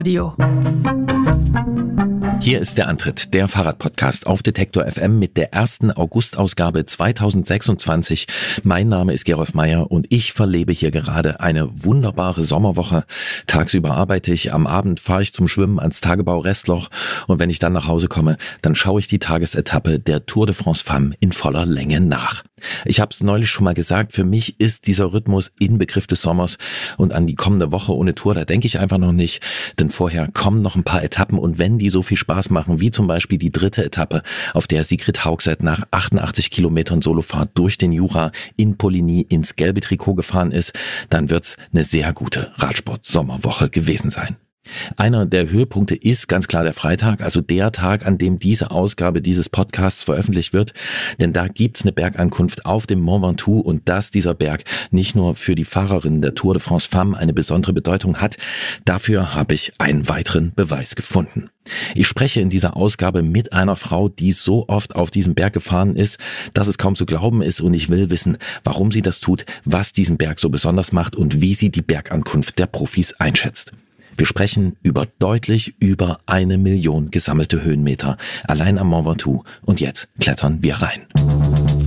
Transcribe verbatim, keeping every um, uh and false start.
Radio. Hier ist der Antritt, der Fahrradpodcast auf Detektor F M mit der ersten August-Ausgabe zweitausendsechsundzwanzig. Mein Name ist Gerolf Meyer und ich verlebe hier gerade eine wunderbare Sommerwoche. Tagsüber arbeite ich, am Abend fahre ich zum Schwimmen ans Tagebau-Restloch und wenn ich dann nach Hause komme, dann schaue ich die Tagesetappe der Tour de France Femme in voller Länge nach. Ich habe es neulich schon mal gesagt, für mich ist dieser Rhythmus Inbegriff des Sommers und an die kommende Woche ohne Tour, da denke ich einfach noch nicht, denn vorher kommen noch ein paar Etappen und wenn die so viel Spaß machen, wie zum Beispiel die dritte Etappe, auf der Sigrid Haugset nach achtundachtzig Kilometern Solofahrt durch den Jura in Poligny ins gelbe Trikot gefahren ist, dann wird's eine sehr gute Radsport-Sommerwoche gewesen sein. Einer der Höhepunkte ist ganz klar der Freitag, also der Tag, an dem diese Ausgabe dieses Podcasts veröffentlicht wird, denn da gibt's eine Bergankunft auf dem Mont Ventoux und dass dieser Berg nicht nur für die Fahrerinnen der Tour de France Femme eine besondere Bedeutung hat, dafür habe ich einen weiteren Beweis gefunden. Ich spreche in dieser Ausgabe mit einer Frau, die so oft auf diesem Berg gefahren ist, dass es kaum zu glauben ist und ich will wissen, warum sie das tut, was diesen Berg so besonders macht und wie sie die Bergankunft der Profis einschätzt. Wir sprechen über deutlich über eine Million gesammelte Höhenmeter allein am Mont Ventoux und jetzt klettern wir rein.